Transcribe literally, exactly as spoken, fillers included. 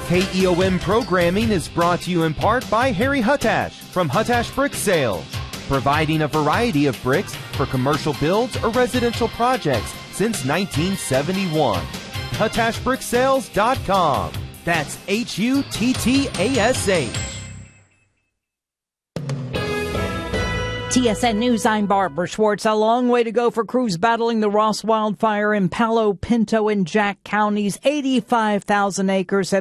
K E O M programming is brought to you in part by Harry Huttash from Huttash Brick Sales, providing a variety of bricks for commercial builds or residential projects since nineteen seventy-one. Huttash Brick Sales dot com. That's H U T T A S H. T S N News, I'm Barbara Schwartz. A long way to go for crews battling the Ross wildfire in Palo Pinto and Jack counties. eighty-five thousand acres have